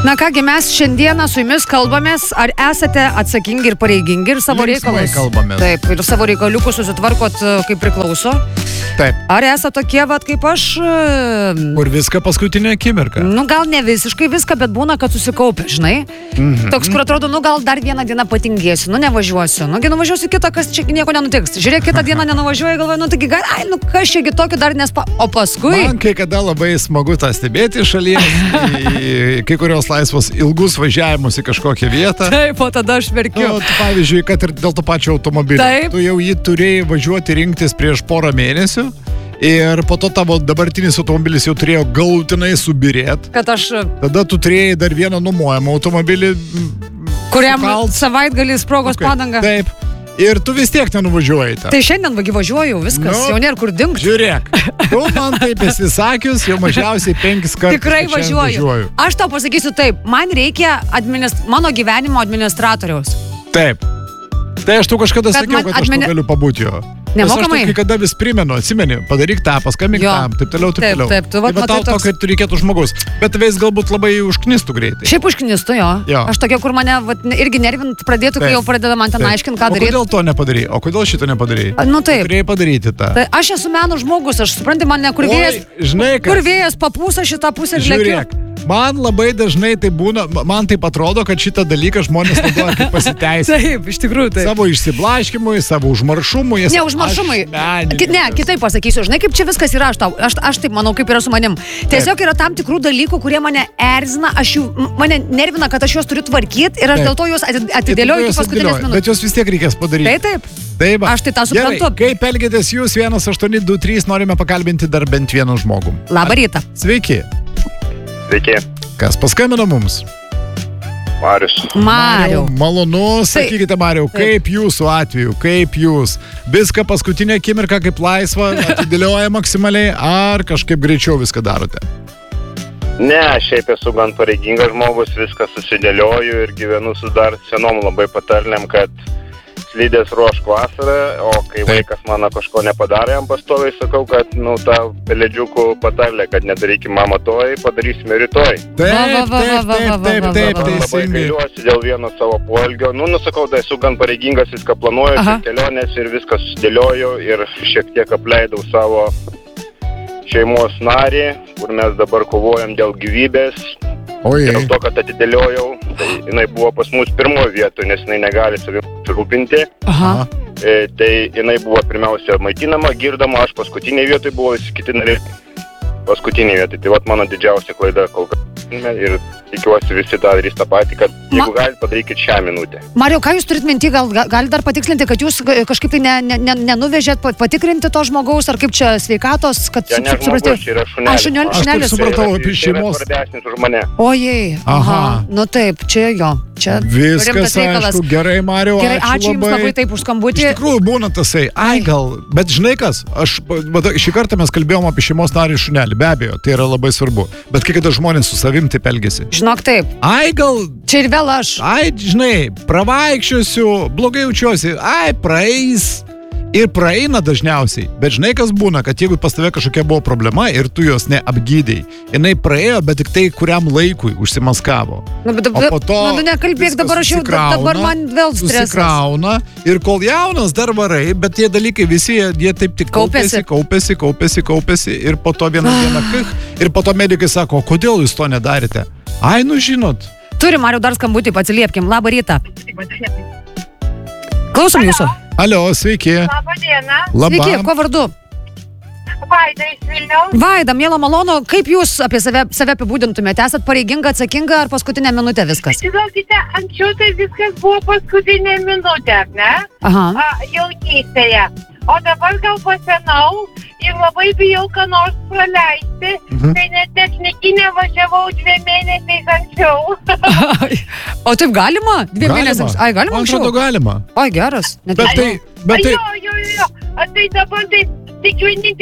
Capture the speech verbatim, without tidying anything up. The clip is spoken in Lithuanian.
Na kągi, mes šiandieną su jumis kalbamės, ar esate atsakingi ir pareigingi ir savo Linksmai reikalus. kalbamės. Taip, ir savo reikaliukus susitvarkot kaip priklauso. Taip. Ar esate tokie, vat, kaip aš? Kur viską paskutinę akimirką. Nu, gal ne visiškai viską, bet būna, kad susikaupia, žinai. Mhm. Toks, kur atrodo, nu, gal dar vieną dieną patingėsiu, nu, nevažiuosiu. Nugi nuvažiuosiu kitą, kas čia nieko nenutiks. Žiūrėk, kitą dieną nenuvažiuoju, galvoju, nu, taigi, gal, ai, nu, kas čiagi tokio dar nespa... O paskui... Man kai kada labai smagu tą stebėti šalyje, į kai kurios laisvos ilgus važiavimus į kažkokią vietą. Taip, o tada aš verkiu. Nu, tu, pavyzdžiui, kad ir dėl to pačio automobilio. Taip. Tu jau jį turėjai važiuoti rinktis prieš porą mėnesių. Ir po to tavo dabartinis automobilis jau turėjo galutinai subirėti. Kad aš... Tada tu turėjai dar vieną nuomojamą automobilį. Kuriam sukalt. savaitgalį sprogos Okay. padanga. Taip. Ir tu vis tiek nenuvažiuoji ten. Tai šiandien vagi važiuoju, viskas, Nu, jau nėra kur dingti. Žiūrėk, tu man taip esi sakius, jau mažiausiai penkis kartus. Tikrai kad šiandien važiuoju. važiuoju. Aš tau pasakysiu taip, man reikia administ... mano gyvenimo administratoriaus. Taip. Tai aš tu kažkada Kad sakiau, man kad aš admini- tu galiu pabūti jo. Nemokamai? Nes aš kai kada vis primenu, atsimeni, padaryk tą, paskambink Jo. tam, taip toliau, taip Taip, toliau. taip, tu vat tai va matai tau toks- to, kaip tu reikėtų žmogus. Bet tavęs galbūt labai užknistų greitai. Šiaip užknistų jo. Jo. Aš tokia, kur mane vat, irgi nervint pradėtų, kai Taip. jau pradeda man ten Taip. aiškinti, ką O daryti. kodėl to nepadarai? O kodėl šito nepadarai? Nu taip. Turėjai padaryti tą. Tai aš esu meno žmogus, aš suprantu, man ne kur Oi, vėjas, žinai, kur kas? vėjas papūsa šitą pusę ir lekiu. Žiūrėk, man labai dažnai tai būna, man taip atrodo, kad šitą dalyką žmonės naudoja kaip pasiteisinimą. Taip, iš tikrųjų taip. Savo išsiblaškimui, savo užmaršumui. Ne, užmaršumai. Ki- Ne, kitaip pasakysiu. Žinai, kaip čia viskas yra, aš, tau, aš, aš taip manau, kaip yra su manim. Tiesiog yra tam tikrų dalykų, kurie mane erzina, aš jų, m- mane nervina, kad aš juos turiu tvarkyti ir aš Taip. dėl to juos ati- atidėlioju iki paskutinės minutės. Bet jos vis tiek reikės padaryti. Tai taip. Taip, va. Aš tai tą suprantu. Gerai, kaip elgėtės jūs, vienas aštuoni du trys, norime pakalbinti dar bent vieną žmogų. Labą rytą. Sveiki. Sveiki, Kas paskambino mums? Marius. Mariau. Malonu, sakykite, Mariau, Taip. kaip jūsų atveju, kaip jūs viską paskutinę akimirką kaip laisvą atidėlioja maksimaliai, ar kažkaip greičiau viską darote? Ne, šiaip esu gan pareigingas žmogus, viską susidėlioju ir gyvenu su dar senom labai patarlėm, kad slidės ruošk vasarą, o kai Taip. vaikas mano kažko nepadarė, jam pastoviai sakau, kad, nu, tą pelėdžiukų patarlę, kad nedarykim mama toj, padarysime rytoj. Taip, Va, va, va, taip, va, taip, va, va, taip, va, taip, va, va. Labai teisingai. gailiuosi dėl vieno savo poelgio. Nu, nusakau, tai esu gan pareigingas, viską planuoju, Aha. ir kelionės ir viską susidėlioju ir šiek tiek apleidau savo šeimos narį, kur mes dabar kovojam dėl gyvybės. Ojei. Dėl to, kad atidėliojau, tai jinai buvo pas mus pirmoje vietoje, nes jinai negali savim rūpinti. Aha. E, tai jinai buvo pirmiausia maitinama, girdama, aš paskutinėje vietoje buvo, visi kiti nariai paskutinėje vietoje. Tai vat mano didžiausia klaida kol kas. Ir tikiuosi visi tą darys tą patį, kad jeigu Ma- galite, padarykit šią minutę. Mariau, ką jūs turit minti, gal ga- galit dar patikslinti, kad jūs ga- kažkaip tai ne, ne, ne, nenuvežėt pa- patikrinti to žmogaus, ar kaip čia sveikatos, kad Čia ne sup- žmogus, suprasti- čia yra A, šunelis. šunel- Aš taip šunelis. supratau. Tai yra- apie tai yra šeimos- svarbesnis už mane. Ojei, aha. Aha. Nu taip, čia jo. Čia Viskas, rimtas reikalas. aišku, gerai, Mariau, Gerai, ačiū Jums labai taip už skambutį. Iš tikrųjų būna tasai, ai gal, bet žinai kas, aš, bet šį kartą mes kalbėjom apie šeimos narį šunelį, be abejo, tai yra labai svarbu, bet kai kada žmonės su savim taip elgesi. Žinok taip, Ai gal, čia ir vėl aš. ai, žinai, pravaikščiosiu, blogai jaučiuosi, ai, praeis. Ir praeina dažniausiai, bet žinai kas būna, kad jeigu pas tave kažkokia buvo problema ir tu jos neapgydėjai, jinai praėjo, bet tik tai kuriam laikui užsimaskavo. Nu, bet, O po to nu, nu, nekalbėk, viskas dabar aš jau, susikrauna, dabar man vėl stresas. Susikrauna ir kol jaunas dar varai, bet tie dalykai visi, jie, jie taip tik Kaupiasi. kaupėsi, kaupėsi, kaupėsi, kaupėsi ir po to vieną dieną kich, ir po to medikai sako, o kodėl jūs to nedarėte? Ai, nu žinot. Turi, Mariu, dar skambutį, atsiliepkim. Labą rytą. Klausom jūsų. Alio, sveiki. Labą dieną, Labą. Sveiki, kuo vardu? Vaida iš Vilniaus. Vaida, miela malonu, kaip jūs apie save, save apibūdintumėte? Esat pareiginga, atsakinga ar paskutinę minutę viskas? Žinokite, anksčiau tai viskas buvo paskutinė minutė, ar ne? Aha. A, jaunystėje. O dabar gal pasenau ir labai bijau, ką nors praleisti. Mhm. Tai net technikinė važiavau dviem mėnesiais anksčiau. O taip galima? Dviem mėnesiams. Ai, galima Man anksčiau? atrodo, galima. Ai, geras. Net Bet nežinau. tai, bet tai, Jo, jo, jo. A, tai dabar tai tik vienintelė.